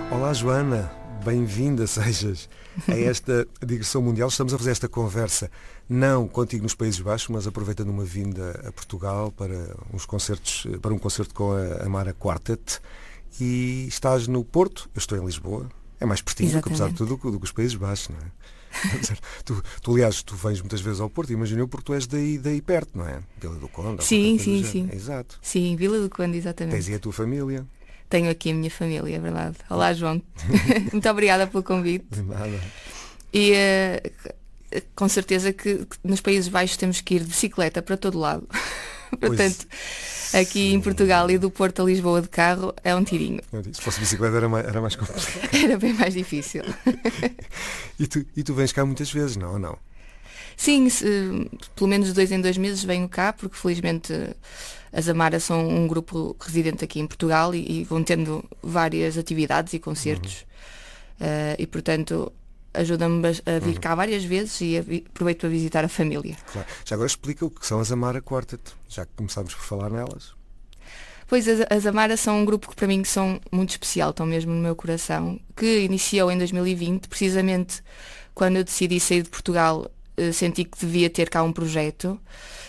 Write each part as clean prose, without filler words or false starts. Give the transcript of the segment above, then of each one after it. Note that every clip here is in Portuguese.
Olá Joana, bem-vinda sejas a esta digressão mundial. Estamos a fazer esta conversa não contigo nos Países Baixos, mas aproveitando uma vinda a Portugal para um concerto com a Amara Quartet. E estás no Porto, eu estou em Lisboa. É mais pertinho, apesar de tudo, do que os Países Baixos, não é? Aliás, tu vens muitas vezes ao Porto, imagino eu, porque tu és daí perto, não é? Vila do Conde. Sim. Exato. Sim, Vila do Conde, exatamente. Tens aí a tua família? Tenho aqui a minha família, é verdade. Olá, João. Muito obrigada pelo convite. De nada. E com certeza que nos Países Baixos temos que ir de bicicleta para todo lado. Portanto, aqui em Portugal e do Porto a Lisboa de carro é um tirinho. Se fosse bicicleta era mais complicado. Era bem mais difícil. E tu vens cá muitas vezes, não ou não? Sim, pelo menos de 2 em 2 meses venho cá, porque felizmente as Amaras são um grupo residente aqui em Portugal e vão tendo várias atividades e concertos. E portanto ajuda-me a vir cá várias vezes e aproveito para visitar a família. Claro. Já agora explica o que são as Amara Quartet, já que começámos por falar nelas. Pois, as Amaras são um grupo que para mim são muito especial, estão mesmo no meu coração, que iniciou em 2020, precisamente quando eu decidi sair de Portugal. Senti que devia ter cá um projeto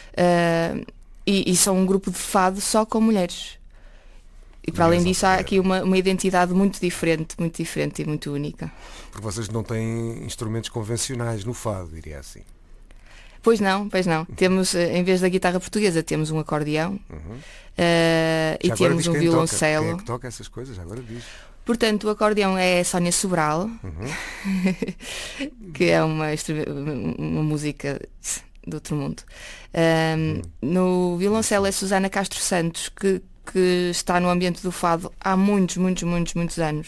e são um grupo de fado só com mulheres. E para além disso há aqui uma identidade muito diferente e muito única. Porque vocês não têm instrumentos convencionais no fado, diria assim. Pois não. Temos, em vez da guitarra portuguesa, temos um acordeão e temos um violoncelo. Quem é que toca essas coisas? Agora diz. Portanto, o acordeão é Sónia Sobral, que é uma música de outro mundo. No violoncelo é Susana Castro Santos, que está no ambiente do fado há muitos anos.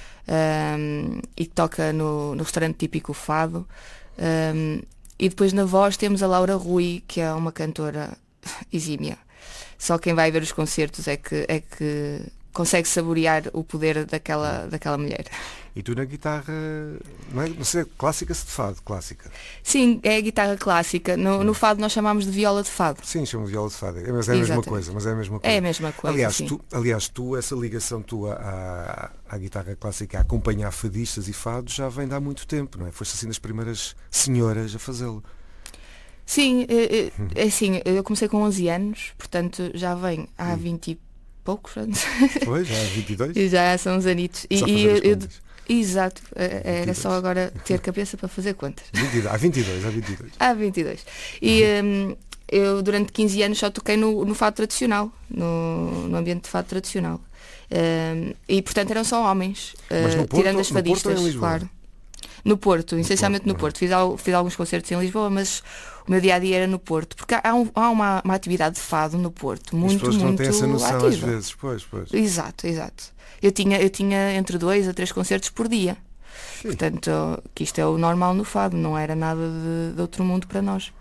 E que toca no restaurante típico Fado. E depois na voz temos a Laura Rui, que é uma cantora exímia. Só quem vai ver os concertos é que consegue saborear o poder daquela mulher. E tu na guitarra, não sei, clássica se de fado, clássica? Sim, é a guitarra clássica. No fado nós chamamos de viola de fado. Sim, chamamos de viola de fado, mas é a mesma coisa. É a mesma coisa. Aliás, essa ligação tua à guitarra clássica, a acompanhar fadistas e fados, já vem de há muito tempo, não é? Foste assim das primeiras senhoras a fazê-lo. Sim, assim, eu comecei com 11 anos, portanto já vem há 20 e poucos anos. Pois, já há 22. E já são uns anitos. Exato, era 22. Só agora ter cabeça para fazer contas. Há 22. Há 22. E eu durante 15 anos só toquei no fado tradicional, no ambiente de fado tradicional. E portanto eram só homens, mas no Porto, tirando as fadistas, claro. No Porto, essencialmente no Porto. Fiz alguns concertos em Lisboa, mas o meu dia-a-dia era no Porto. Porque há uma atividade de fado no Porto muito ativa. Não têm essa noção às vezes, pois. Exato. Eu tinha entre 2 a 3 concertos por dia. Sim. Portanto, que isto é o normal no fado, não era nada de outro mundo para nós.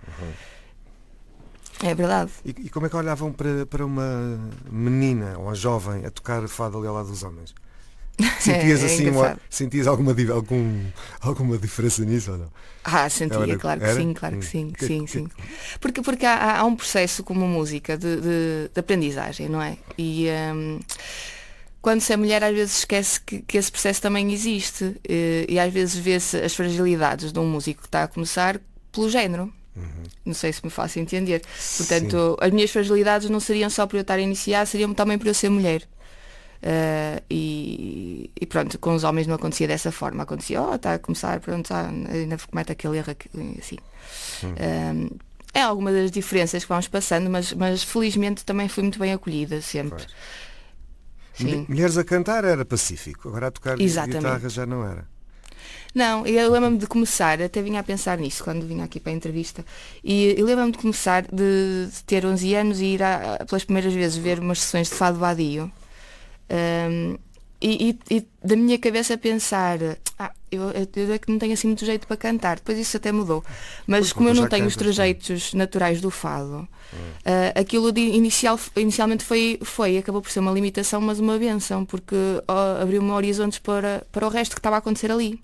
É verdade. E como é que olhavam para uma menina, uma jovem, a tocar fado ali ao lado dos homens? Sentias assim, sentias alguma diferença nisso ou não? Sentia, claro que sim. Porque há um processo como música de aprendizagem, não é? E quando se é mulher às vezes esquece que esse processo também existe e às vezes vê-se as fragilidades de um músico que está a começar pelo género. Não sei se me faço entender. Portanto, as minhas fragilidades não seriam só por eu estar a iniciar, seriam também por eu ser mulher. E pronto, com os homens não acontecia dessa forma. Acontecia, está a começar, pronto, ainda comete aquele erro assim. É alguma das diferenças que vamos passando, mas felizmente também fui muito bem acolhida sempre. Mulheres a cantar era pacífico, agora a tocar guitarra já não era. Não, eu lembro-me de começar, até vinha a pensar nisso quando vinha aqui para a entrevista, e eu lembro-me de começar de ter 11 anos e ir pelas primeiras vezes ver umas sessões de fado vadio. E da minha cabeça pensar eu é que não tenho assim muito jeito para cantar. Depois isso até mudou, mas como eu não tenho os trejeitos naturais do fado, aquilo inicialmente acabou por ser uma limitação, mas uma benção, porque abriu-me horizontes para o resto que estava a acontecer ali.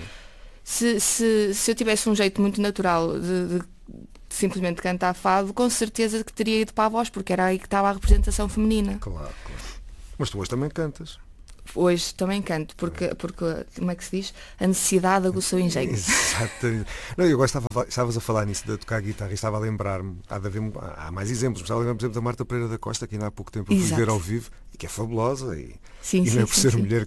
Se eu tivesse um jeito muito natural de simplesmente cantar fado, com certeza que teria ido para a voz, porque era aí que estava a representação feminina. Claro. Mas tu hoje também cantas. Hoje também canto, porque como é que se diz? A necessidade aguçou o engenho. Exatamente. Não, eu agora estavas a falar nisso de tocar guitarra e estava a lembrar-me, há mais exemplos, estava a lembrar-me, por exemplo, da Marta Pereira da Costa, que ainda há pouco tempo eu fui ver ao vivo, e que é fabulosa, e não é por ser mulher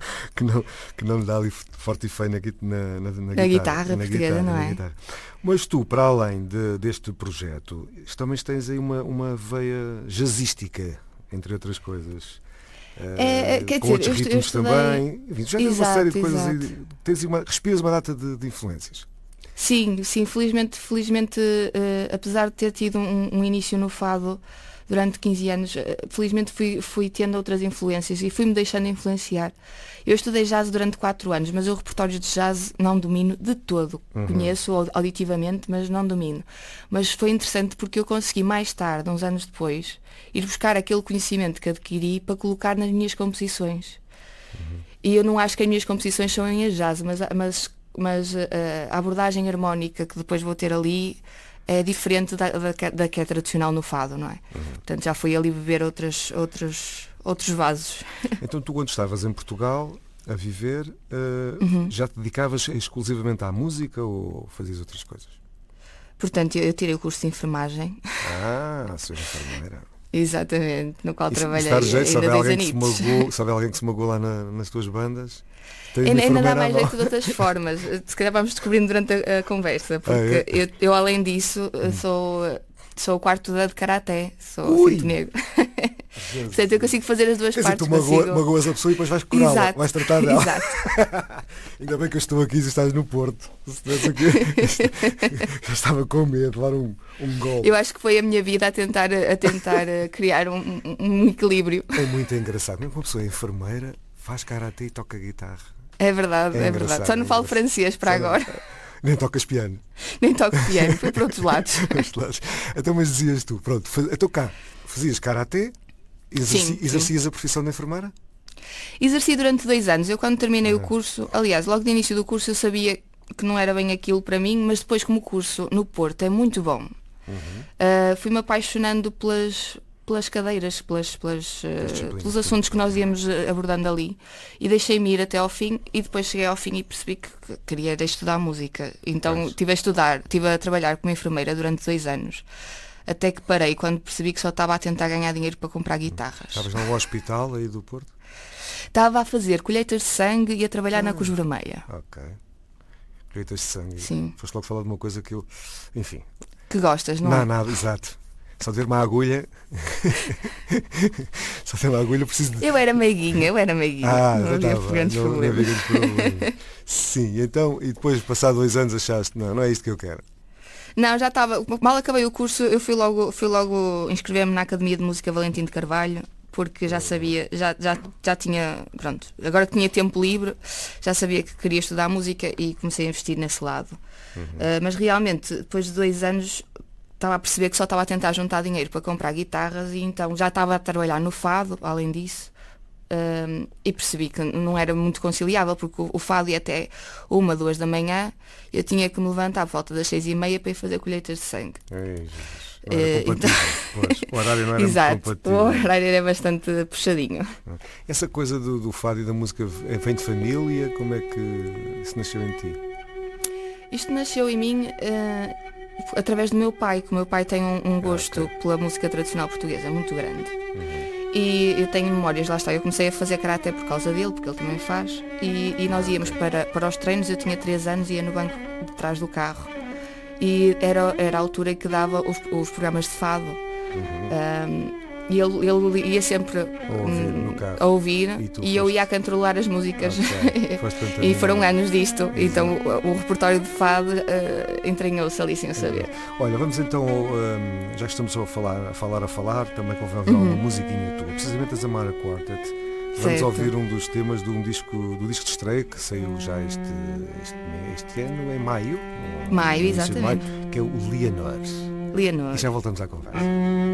que não lhe dá ali forte e feio na guitarra portuguesa, não é? Mas tu, para além deste projeto, também tens aí uma veia jazzística, entre outras coisas. Com outros ritmos também. Enfim, já tens uma série de coisas aí, respiras uma data de influências. Sim, felizmente apesar de ter tido um início no fado durante 15 anos, felizmente fui tendo outras influências e fui-me deixando influenciar. Eu estudei jazz durante 4 anos, mas eu repertórios de jazz não domino de todo. Conheço auditivamente, mas não domino. Mas foi interessante porque eu consegui mais tarde, uns anos depois, ir buscar aquele conhecimento que adquiri para colocar nas minhas composições. E eu não acho que as minhas composições são em jazz, mas a abordagem harmónica que depois vou ter ali é diferente da que é tradicional no fado, não é? Portanto, já fui ali beber outros vasos. Então tu, quando estavas em Portugal a viver, já te dedicavas exclusivamente à música ou fazias outras coisas? Portanto, eu tirei o curso de enfermagem. Seja enfermeira. Exatamente, no qual trabalhei se houver ainda alguém que se magoou lá nas tuas bandas, ainda dá mais jeito de outras formas. Se calhar vamos descobrindo durante a conversa, porque eu além disso sou o quarto de karaté, sou cinto negro. Portanto, eu consigo fazer as duas partes. Tu magoas a pessoa e depois vais curá-la, vais tratar dela. Exato. Ainda bem que eu estou aqui e estás no Porto. Se estivesse aqui, já estava com medo de levar um gol. Eu acho que foi a minha vida a tentar criar um equilíbrio. É muito engraçado. Mesmo uma pessoa enfermeira faz karatê e toca guitarra. É verdade. Só não falo francês para agora. Nem tocas piano. Nem toco piano, foi para outros lados. Então, mas dizias tu, pronto, então cá, fazias karatê, exercias a profissão de enfermeira? Exerci durante 2 anos. Eu quando terminei o curso, aliás, logo no início do curso eu sabia que não era bem aquilo para mim, mas depois como o curso no Porto é muito bom, fui-me apaixonando pelas cadeiras, pelos assuntos que nós íamos abordando ali e deixei-me ir até ao fim e depois cheguei ao fim e percebi que queria estudar música. Então estive a trabalhar como enfermeira durante 2 anos. Até que parei quando percebi que só estava a tentar ganhar dinheiro para comprar guitarras. Estavas no hospital aí do Porto? Estava a fazer colheitas de sangue e a trabalhar na Cruz Vermelha. Ok. Colheitas de sangue. Sim. Foste logo falar de uma coisa que eu... Enfim. Que gostas, não é? Não, nada, exato. Só ter uma agulha. Só ter uma agulha preciso de... Eu era meiguinha. Não havia grandes problemas. Sim, então, e depois, passado 2 anos, achaste, não é isto que eu quero. Não, já estava. Mal acabei o curso, eu fui logo inscrever-me na Academia de Música Valentim de Carvalho, porque já sabia, já tinha, pronto, agora que tinha tempo livre, já sabia que queria estudar música e comecei a investir nesse lado. Mas realmente, depois de 2 anos, estava a perceber que só estava a tentar juntar dinheiro para comprar guitarras e então já estava a trabalhar no fado, além disso. E percebi que não era muito conciliável porque o fado ia até 1, 2 da manhã, eu tinha que me levantar por volta das 6h30 para ir fazer colheitas de sangue. O horário não era exato, muito compatível. O horário era bastante puxadinho. Essa coisa do fado e da música vem de família? Como é que isso nasceu em ti? Isto nasceu em mim através do meu pai, que o meu pai tem um gosto pela música tradicional portuguesa muito grande. E eu tenho memórias, lá está, eu comecei a fazer karaté por causa dele, porque ele também faz, e nós íamos para os treinos, eu tinha 3 anos e ia no banco de trás do carro. E era a altura em que dava os programas de fado. E ele ia sempre a ouvir e eu ia a controlar as músicas. E foram anos disto. Exato. Então o repertório de fado entranhou-se ali sem saber. Olha, vamos então, já que estamos a falar, também convém ouvir uma musiquinha tua, precisamente as Amara Quartet. Vamos ouvir um dos temas do disco de estreia que saiu já este ano, em maio. Maio, exatamente. Que é o Leonor. E já voltamos à conversa.